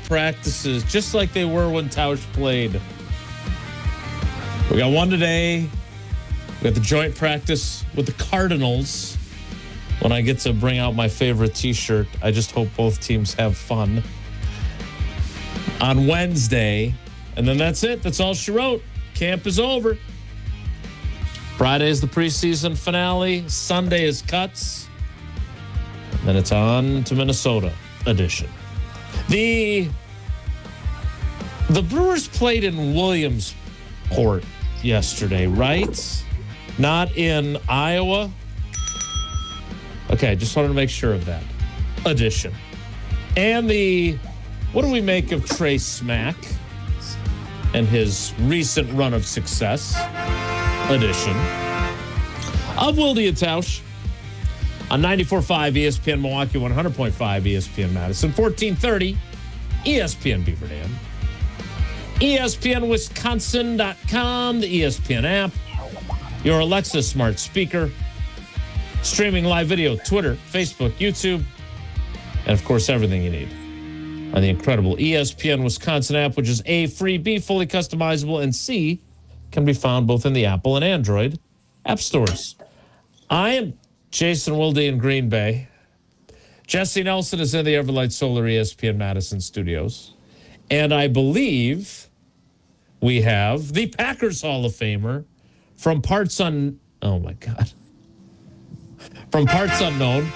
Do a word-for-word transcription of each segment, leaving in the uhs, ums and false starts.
practices just like they were when Tausch played. We got one today. We got the joint practice with the Cardinals. When I get to bring out my favorite T-shirt, I just hope both teams have fun. On Wednesday, and then that's it. That's all she wrote. Camp is over. Friday is the preseason finale. Sunday is cuts. Then it's on to Minnesota edition. The, the Brewers played in Williamsport yesterday, right? Not in Iowa. Okay, just wanted to make sure of that. Edition. And the, what do we make of Trey Smack and his recent run of success? Edition. Of Wilde and Tausch on ninety-four point five E S P N Milwaukee, one hundred point five E S P N Madison, fourteen thirty E S P N Beaver Dam, E S P N Wisconsin dot com, the E S P N app, your Alexa smart speaker, streaming live video, Twitter, Facebook, YouTube, and, of course, everything you need on the incredible E S P N Wisconsin app, which is A, free, B, fully customizable, and C, can be found both in the Apple and Android app stores. I am Jason Wilde in Green Bay. Jesse Nelson is in the Everlight Solar E S P N Madison studios. And I believe we have the Packers Hall of Famer from parts un... Oh, my God. From parts unknown.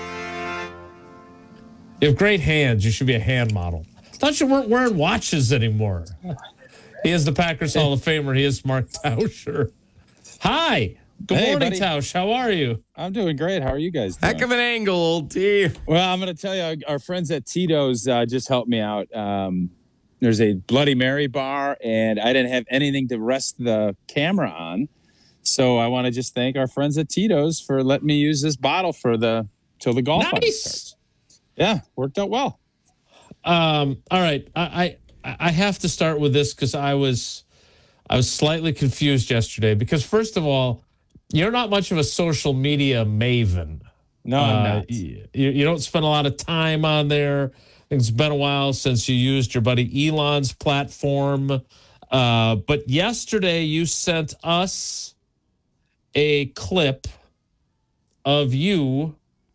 You have great hands. You should be a hand model. I thought you weren't wearing watches anymore. He is the Packers Hall of Famer. He is Mark Tauscher. Hi. Good hey, morning, buddy. Tausch. How are you? I'm doing great. How are you guys doing? Heck of an angle, old T. Well, I'm going to tell you, our friends at Tito's uh, just helped me out. Um, there's a Bloody Mary bar, and I didn't have anything to rest the camera on. So I want to just thank our friends at Tito's for letting me use this bottle for the till the golf outing Nice. starts. Yeah, worked out well. Um, all right. I, I I have to start with this because I was I was slightly confused yesterday because, first of all, you're not much of a social media maven. No, I'm Uh, not. you, you don't spend a lot of time on there. I think it's been a while since you used your buddy Elon's platform. Uh, but yesterday you sent us a clip of you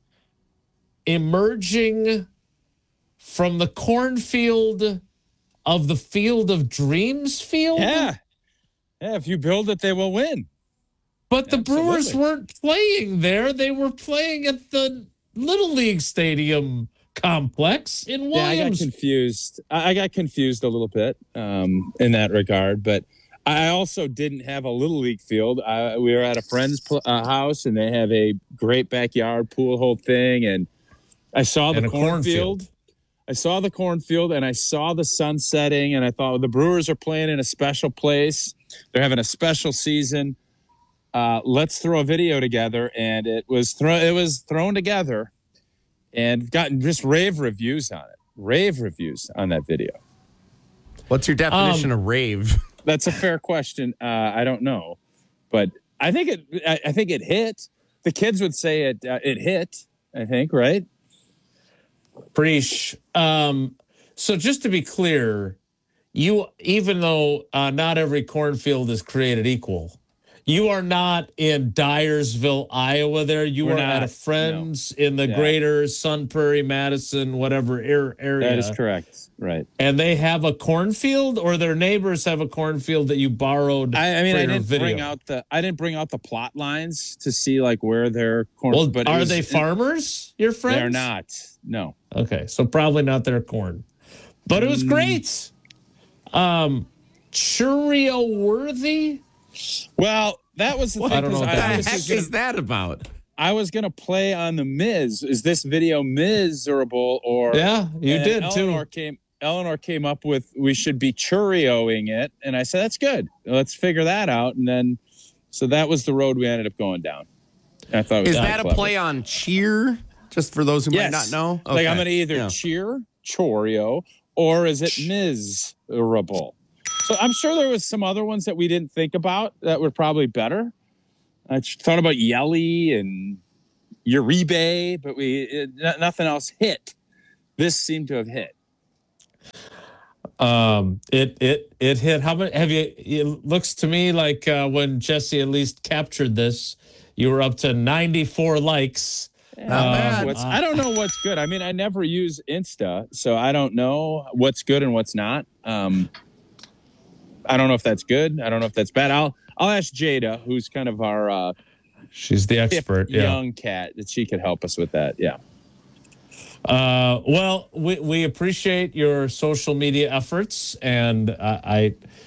emerging from the cornfield of the Field of Dreams field. Yeah. Yeah, if you build it, they will win. But the Absolutely. Brewers weren't playing there. They were playing at the Little League Stadium complex in Yeah, I got Williams. confused. I I got confused a little bit um, in that regard, but I also didn't have a little league field. I, we were at a friend's pl- uh, house, and they have a great backyard pool, whole thing. And I saw the And a cornfield. cornfield. I saw the cornfield, and I saw the sun setting, and I thought, well, the Brewers are playing in a special place. They're having a special season. Uh, let's throw a video together, and it was thrown. It was thrown together, and gotten just rave reviews on it. Rave reviews on that video. What's your definition Um, of rave? That's a fair question. Uh, I don't know, but I think it. I, I think it hit. The kids would say it. Uh, it hit. I think right. Preach. Um, so just to be clear, you even though uh, not every cornfield is created equal, you are not in Dyersville, Iowa. There, you We're are at not, a friend's in the Yeah. greater Sun Prairie, Madison, whatever ar- area. That is correct. Right. And they have a cornfield, or their neighbors have a cornfield that you borrowed. I, I mean, for I your didn't video. bring out the. I didn't bring out the plot lines to see like where their corn. Well, but it are was- they it- farmers? Your friends? They're not. No. Okay, so probably not their corn, but it was great. Um, Churio worthy. Well, that was the What thing. I don't know 'cause what the that was heck just gonna- is that about? I was going to play on the Miz. Is this video miserable or? Yeah, you And did Eleanor too. Came, Eleanor came up with we should be churrioing it, and I said that's good. Let's figure that out, and then so that was the road we ended up going down. And I thought it was Is kinda that a clever. play on cheer? Just for those who Yes. might not know? Like I'm Okay. going to either Yeah. cheer, chorio, or is it miserable? So I'm sure there was some other ones that we didn't think about that were probably better. I ch- thought about Yelly and Uribe, but we it, n- nothing else hit. This seemed to have hit. Um, it it it hit. How many have you? It looks to me like uh, when Jesse at least captured this, you were up to ninety-four likes. Yeah, Not I don't know bad. what's- I don't know what's good. I mean, I never use Insta, so I don't know what's good and what's not. Um, I don't know if that's good. I don't know if that's bad. I'll I'll ask Jada, who's kind of our uh, She's the hip expert. Yeah. young cat, that she could help us with that. Yeah. Uh, well, we we appreciate your social media efforts, and uh, I